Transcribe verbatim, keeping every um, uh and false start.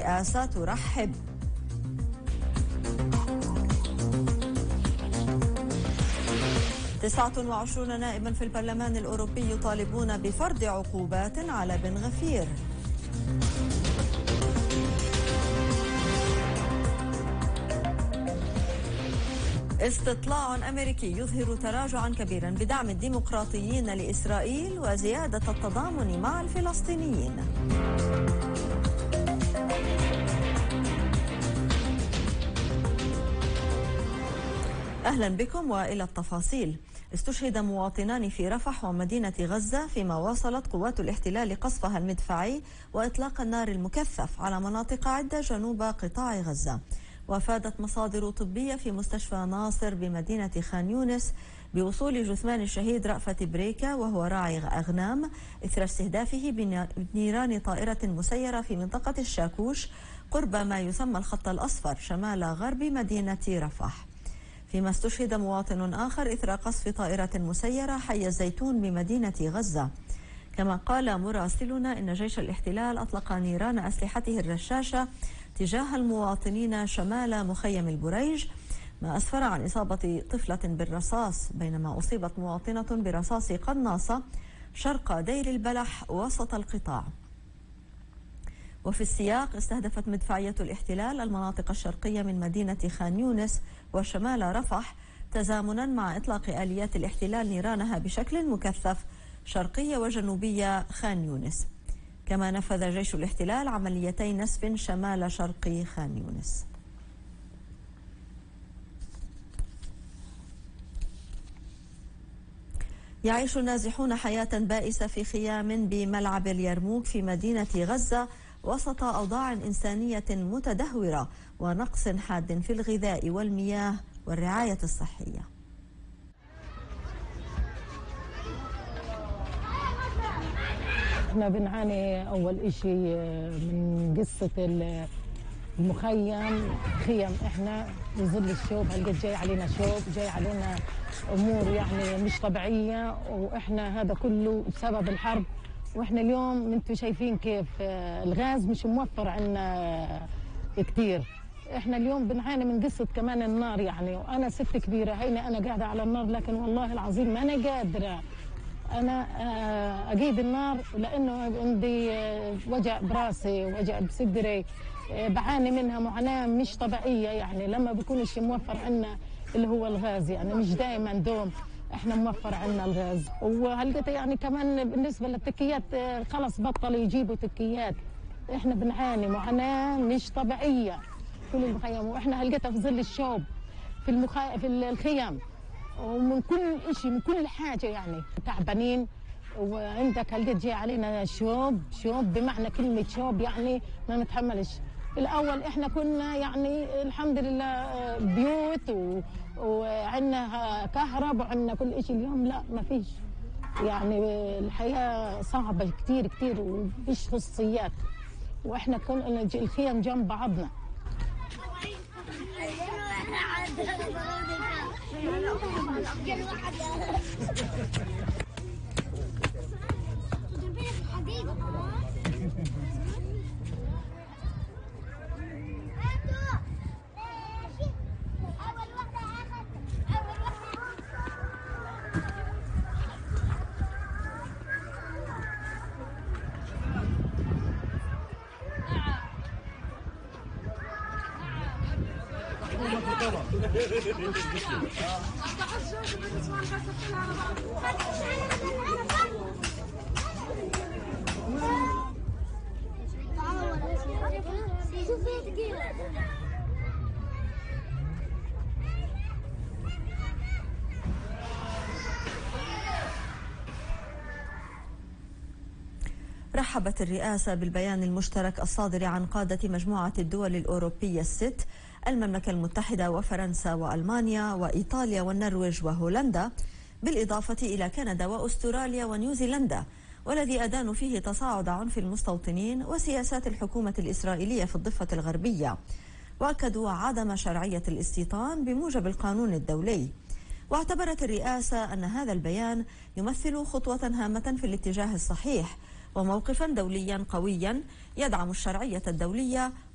الرئاسة ترحب. تسعة وعشرون نائبا في البرلمان الأوروبي يطالبون بفرض عقوبات على بن غفير. استطلاع أمريكي يظهر تراجعا كبيرا بدعم الديمقراطيين لإسرائيل وزيادة التضامن مع الفلسطينيين. أهلا بكم وإلى التفاصيل. استشهد مواطنان في رفح ومدينة غزة فيما واصلت قوات الاحتلال قصفها المدفعي وإطلاق النار المكثف على مناطق عدة جنوب قطاع غزة. وافادت مصادر طبية في مستشفى ناصر بمدينة خان يونس بوصول جثمان الشهيد رأفت بريكا وهو راعي أغنام إثر استهدافه بنيران طائرة مسيرة في منطقة الشاكوش قرب ما يسمى الخط الأصفر شمال غرب مدينة رفح. فيما استشهد مواطن آخر إثر قصف طائرة مسيرة حي الزيتون بمدينة غزة. كما قال مراسلنا إن جيش الاحتلال أطلق نيران أسلحته الرشاشة تجاه المواطنين شمال مخيم البريج، ما أسفر عن إصابة طفلة بالرصاص، بينما أصيبت مواطنة برصاص قناصة شرق دير البلح وسط القطاع. وفي السياق استهدفت مدفعية الاحتلال المناطق الشرقية من مدينة خان يونس وشمال رفح تزامنا مع إطلاق آليات الاحتلال نيرانها بشكل مكثف شرقية وجنوبية خان يونس. كما نفذ جيش الاحتلال عمليتي نسف شمال شرق خان يونس. يعيش النازحون حياة بائسة في خيام بملعب اليرموك في مدينة غزة وسط أوضاع إنسانية متدهورة ونقص حاد في الغذاء والمياه والرعاية الصحية. احنا بنعاني اول اشي من قصة المخيم خيم. احنا بظل الشوب هلقيت جاي علينا شوب، جاي علينا امور يعني مش طبيعية، واحنا هذا كله بسبب الحرب. واحنا اليوم انتم شايفين كيف الغاز مش موفر عنا كتير. احنا اليوم بنعاني من قصة كمان النار يعني، وانا ست كبيرة هيني انا قاعدة على النار، لكن والله العظيم ما انا قادرة انا اجيب النار لانه عندي وجع براسي وجع بصدري، بعاني منها معاناه مش طبيعيه يعني. لما بيكونش موفر عنا اللي هو الغاز يعني، مش دائما دوم احنا موفر عنا الغاز. وهلقيت يعني كمان بالنسبه للتكيات خلص بطلوا يجيبوا تكيات. احنا بنعاني معاناه مش طبيعيه كل المخيم، واحنا هلقيتها في ظل الشوب في المخا... في الخيام ومن كل شيء من كل حاجه يعني تعبانين. وعندك هلقيت جاي علينا شوب شوب بمعنى كلمه شوب يعني ما نتحملش. الاول احنا كنا يعني الحمد لله بيوت و... وعندنا كهرب وعندنا كل شيء. اليوم لا ما فيش يعني، الحياه صعبه كثير كثير ومفيش خصوصيات، واحنا كنا الخيام جنب بعضنا. رحبت الرئاسة بالبيان المشترك الصادر عن قادة مجموعة الدول الأوروبية الست، المملكة المتحدة وفرنسا وألمانيا وإيطاليا والنرويج وهولندا، بالإضافة إلى كندا وأستراليا ونيوزيلندا، والذي أدانوا فيه تصاعد عنف المستوطنين وسياسات الحكومة الإسرائيلية في الضفة الغربية، وأكدوا عدم شرعية الاستيطان بموجب القانون الدولي. واعتبرت الرئاسة أن هذا البيان يمثل خطوة هامة في الاتجاه الصحيح وموقفا دوليا قويا يدعم الشرعية الدولية